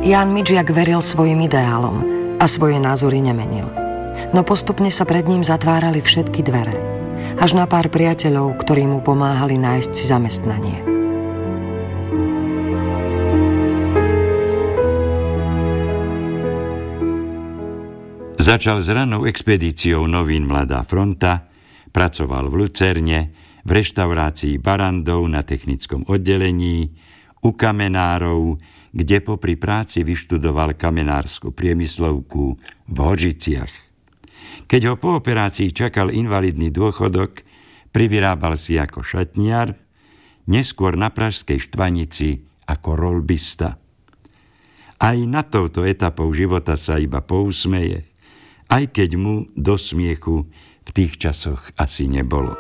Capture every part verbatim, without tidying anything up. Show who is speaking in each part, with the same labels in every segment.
Speaker 1: Ján Midžiak veril svojim ideálom a svoje názory nemenil. No postupne sa pred ním zatvárali všetky dvere. Až na pár priateľov, ktorí mu pomáhali nájsť si zamestnanie.
Speaker 2: Začal s ranou expedíciou novín Mladá fronta, pracoval v Lucerne, v reštaurácii Barandov na technickom oddelení, u kamenárov, kde popri práci vyštudoval kamenársku priemyslovku v Hořiciach. Keď ho po operácii čakal invalidný dôchodok, privyrábal si ako šatniar, neskôr na pražskej Štvanici ako rolbista. Aj na touto etapou života sa iba pousmeje, aj keď mu do smiechu v tých časoch asi nebolo.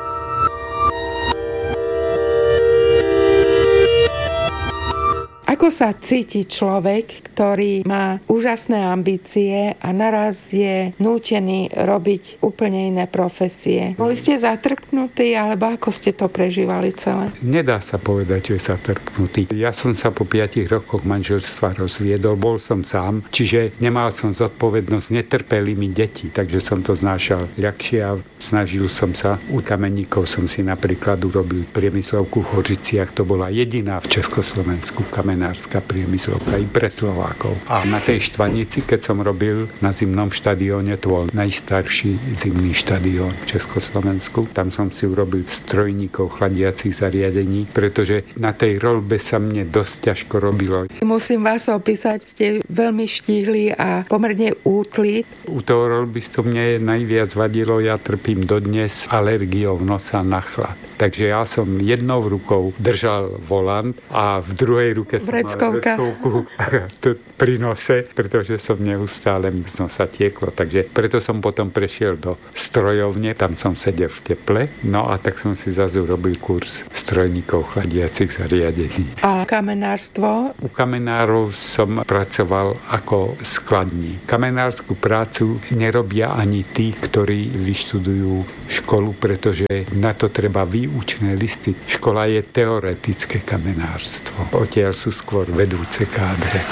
Speaker 3: Ako sa cíti človek, ktorý má úžasné ambície a naraz je nútený robiť úplne iné profesie? Boli ste zatrpnutí, alebo ako ste to prežívali celé?
Speaker 4: Nedá sa povedať, že sa trpnutý. Ja som sa po piatich rokoch manželstva rozviedol, bol som sám, čiže nemal som zodpovednosť, netrpeli mi deti, takže som to znášal ľahšie a snažil som sa. U kameníkov som si napríklad urobil priemyslovku v Hořiciach, to bola jediná v Československu kamenárska priemyslovka i pre Slovákov. A na tej Štvanici, keď som robil na zimnom štadióne, to bol najstarší zimný štadión v Československu, tam som si urobil strojníkov chladiacich zariadení, pretože na tej roľbe sa mne dosť ťažko robilo.
Speaker 3: Musím vás opísať, ste veľmi štíhli a pomerne útli.
Speaker 4: U toho roľbistu mne najviac vadilo, ja trpím dodnes alergiou nosa na chlad. Takže ja som jednou rukou držal volant a v druhej ruke som mal vreckovku pri nose, pretože som neustále mi z nosa tieklo. Takže preto som potom prešiel do strojovne, tam som sedel v teple, no a tak som si zase urobil kurz strojníkov chladiacich zariadení.
Speaker 3: A kamenárstvo?
Speaker 4: U kamenárov som pracoval ako skladník. Kamenárskú prácu nerobia ani tí, ktorí vyštudujú školu, pretože na to treba výučné listy. Škola je teoretické kamenárstvo. Odtiaľ sú skôr vedúce kádre.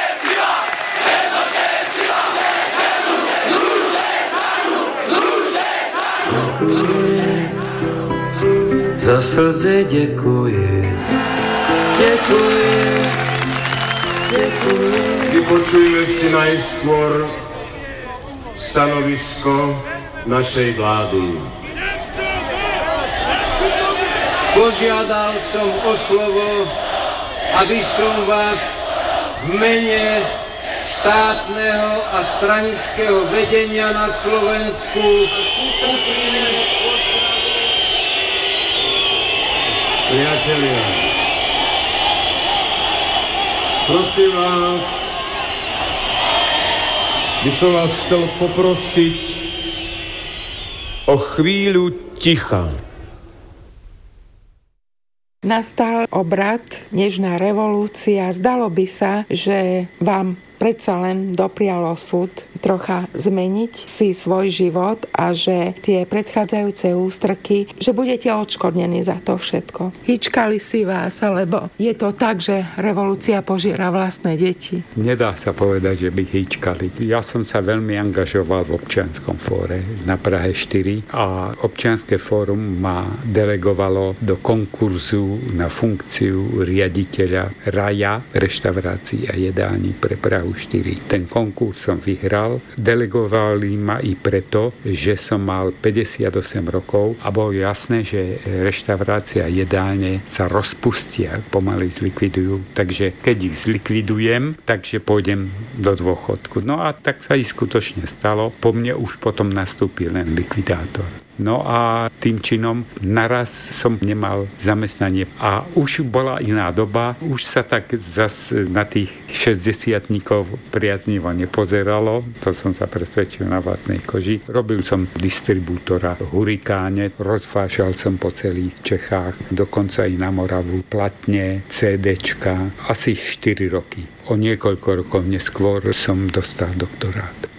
Speaker 5: Za slzy děkuji, děkuji, děkuji.
Speaker 6: Vypočujme si najskôr stanovisko našej vlády.
Speaker 5: Požiadal som o slovo, aby som vás v mene štátneho a stranického vedenia na Slovensku
Speaker 6: Priatelia, prosím vás, by som vás chcel poprosiť o chvíľu ticha.
Speaker 3: Nastal obrad, nežná revolúcia. Zdalo by sa, že vám predsa len doprial osud trocha zmeniť si svoj život a že tie predchádzajúce ústrky, že budete odškodnení za to všetko. Hýčkali si vás, alebo je to tak, že revolúcia požiera vlastné deti?
Speaker 4: Nedá sa povedať, že by hýčkali. Ja som sa veľmi angažoval v občianskom fóre na Prahe štyri a občianske fórum ma delegovalo do konkurzu na funkciu riaditeľa raja, reštaurácií a jedální pre Prahu štyri. Ten konkurs som vyhral. Delegovali ma i preto, že som mal päťdesiatosem rokov a bolo jasné, že reštaurácia a jedálne sa rozpustia, pomaly zlikvidujú. Takže keď ich zlikvidujem, takže pôjdem do dôchodku. No a tak sa i skutočne stalo. Po mne už potom nastúpil len likvidátor. No a tým činom naraz som nemal zamestnanie a už bola iná doba, už sa tak zas na tých šesťdesiatnikov priaznivo nepozeralo, to som sa presvedčil na vlastnej koži. Robil som distribútora v Hurikáne, rozfášal som po celých Čechách, dokonca i na Moravu, platne, CDčka, asi štyri roky. O niekoľko rokov neskôr som dostal doktorát.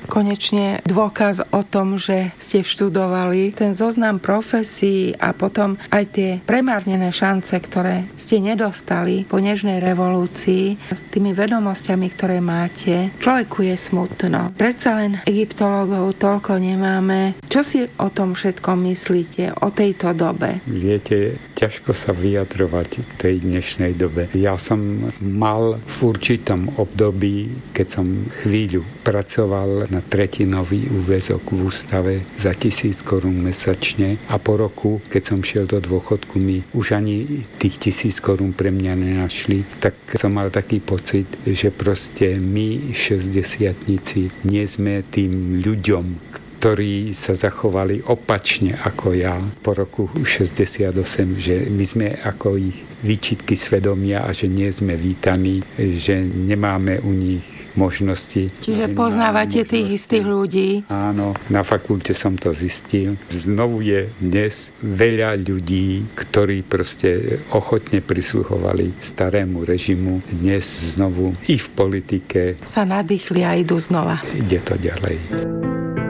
Speaker 3: konečne dôkaz o tom, že ste študovali ten zoznam profesí a potom aj tie premárnené šance, ktoré ste nedostali po nežnej revolúcii, s tými vedomosťami, ktoré máte. Človeku je smutno. Predsa len egyptológov toľko nemáme. Čo si o tom všetkom myslíte, o tejto dobe?
Speaker 4: Viete, ťažko sa vyjadrovať v tej dnešnej dobe. Ja som mal v určitom období, keď som chvíľu pracoval na tretinový úväzok v ústave za tisíc korún mesačne a po roku, keď som šiel do dôchodku, mi už ani tých tisíc korún pre mňa nenašli, tak som mal taký pocit, že proste my šesťdesiatnici nie sme tým ľuďom, ktorí sa zachovali opačne ako ja po roku šesťdesiatosem, že my sme ako ich výčitky svedomia a že nie sme vítaní, že nemáme u nich možnosti.
Speaker 3: Čiže poznávate možnosti. Tých istých ľudí?
Speaker 4: Áno, na fakulte som to zistil. Znovu je dnes veľa ľudí, ktorí proste ochotne prisluhovali starému režimu. Dnes znovu i v politike
Speaker 3: sa nadýchli a idú znova.
Speaker 4: Ide to ďalej.